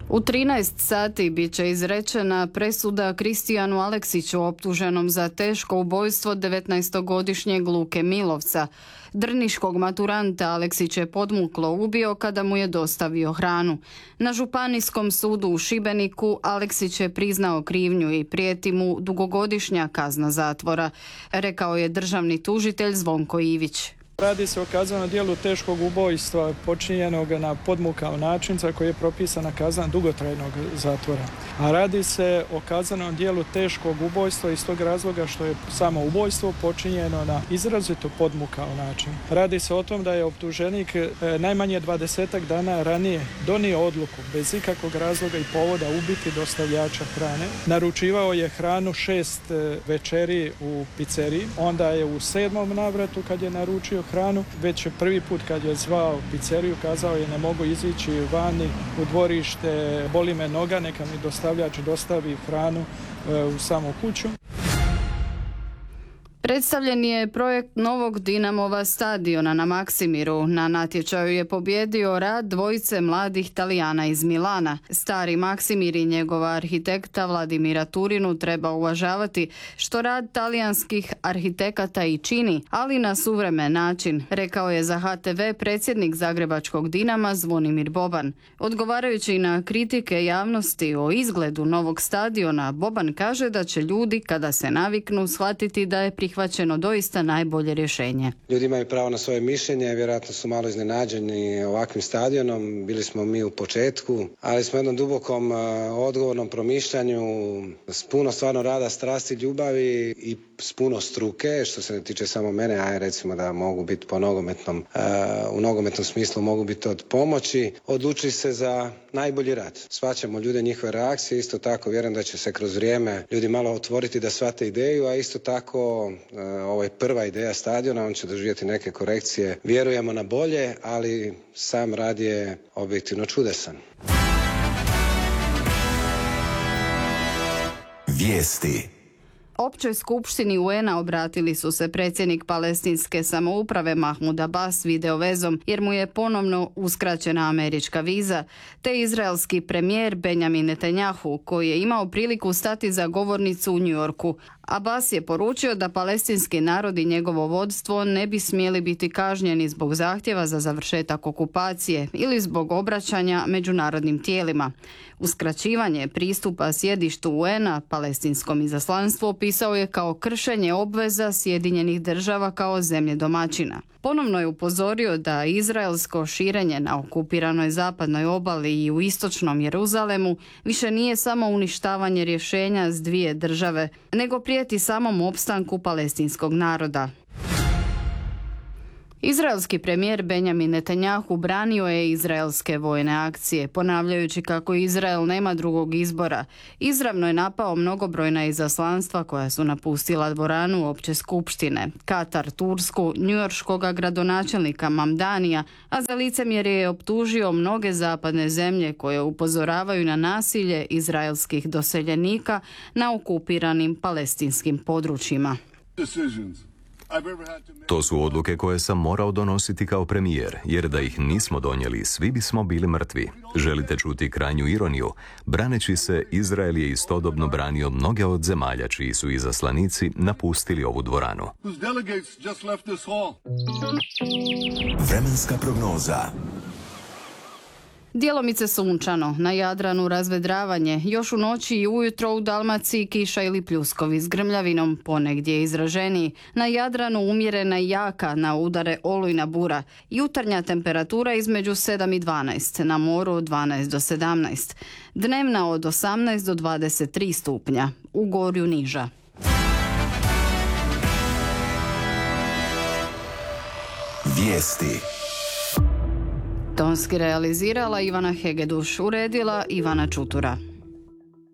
U 13 sati bit će izrečena presuda Kristijanu Aleksiću optuženom za teško ubojstvo 19-godišnjeg Luke Milovca. Drniškog maturanta Aleksić je podmuklo ubio kada mu je dostavio hranu. Na Županijskom sudu u Šibeniku Aleksić je priznao krivnju i prijeti mu dugogodišnja kazna zatvora, rekao je državni tužitelj Zvonko Ivić. Radi se o kaznenom djelu teškog ubojstva počinjenog na podmukao način za koji je propisana kazna dugotrajnog zatvora. A radi se o kaznenom djelu teškog ubojstva iz tog razloga što je samo ubojstvo počinjeno na izrazito podmukao način. Radi se o tom da je optuženik najmanje 20 dana ranije donio odluku bez ikakvog razloga i povoda ubiti dostavljača hrane. Naručivao je hranu 6 večeri u pizzeriji, onda je u 7. navratu kad je naručio hranu, već prvi put kad je zvao pizzeriju kazao je ne mogu izići vani u dvorište, boli me noga, neka mi dostavljač dostavi hranu u samu kuću. Predstavljen je projekt novog Dinamova stadiona na Maksimiru. Na natječaju je pobjedio rad dvojice mladih Talijana iz Milana. Stari Maksimir i njegova arhitekta Vladimira Turinu treba uvažavati, što rad talijanskih arhitekata i čini, ali na suvremen način, rekao je za HTV predsjednik Zagrebačkog Dinama Zvonimir Boban. Odgovarajući na kritike javnosti o izgledu novog stadiona, Boban kaže da će ljudi, kada se naviknu, shvatiti da je prihvaćeno doista najbolje rješenje. Ljudi imaju pravo na svoje mišljenje, vjerojatno su malo iznenađeni ovakvim stadionom. Bili smo mi u početku, ali smo jednom dubokom, odgovornom promišljanju, s puno stvarno rada, strasti, ljubavi i s puno struke, što se ne tiče samo mene, a recimo da mogu biti po nogometnom, u nogometnom smislu mogu biti od pomoći. Odlučili se za najbolji rad. Shvaćamo ljude, njihove reakcije, isto tako vjerujem da će se kroz vrijeme ljudi malo otvoriti da shvate ideju, a isto tako ovo je prva ideja stadiona, on će doživjeti neke korekcije. Vjerujemo na bolje, ali sam rad je objektivno čudesan. Vijesti. Općoj skupštini UN-a obratili su se predsjednik palestinske samouprave Mahmud Abbas videovezom jer mu je ponovno uskraćena američka viza, te izraelski premijer Benjamin Netanjahu koji je imao priliku stati za govornicu u New Yorku. Abbas je poručio da palestinski narod i njegovo vodstvo ne bi smjeli biti kažnjeni zbog zahtjeva za završetak okupacije ili zbog obraćanja međunarodnim tijelima. Uskraćivanje pristupa sjedištu UN-a palestinskom izaslanstvu opisao je kao kršenje obveza Sjedinjenih država kao zemlje domaćina. Ponovno je upozorio da izraelsko širenje na okupiranoj zapadnoj obali i u istočnom Jeruzalemu više nije samo uništavanje rješenja s dvije države, nego prijeti samom opstanku palestinskog naroda. Izraelski premijer Benjamin Netanjahu branio je izraelske vojne akcije, ponavljajući kako Izrael nema drugog izbora. Izravno je napao mnogobrojna izaslanstva koja su napustila dvoranu opće skupštine, Katar, Tursku, njujorškog gradonačelnika Mamdanija, a za licemjerje je optužio mnoge zapadne zemlje koje upozoravaju na nasilje izraelskih doseljenika na okupiranim palestinskim područjima. To su odluke koje sam morao donositi kao premijer, jer da ih nismo donijeli, svi bismo bili mrtvi. Želite čuti krajnju ironiju? Braneći se, Izrael je istodobno branio mnoge od zemalja čiji su izaslanici napustili ovu dvoranu. Vremenska prognoza. Djelomice sunčano, na Jadranu razvedravanje, još u noći i ujutro u Dalmaciji kiša ili pljuskovi s grmljavinom, ponegdje izraženiji. Na Jadranu umjerena i jaka, na udare olujna bura. Jutarnja temperatura između 7 i 12, na moru od 12 do 17. Dnevna od 18 do 23 stupnja, u Gorju niža. Vijesti. Tonski realizirala Ivana Hegeduš, uredila Ivana Čutura.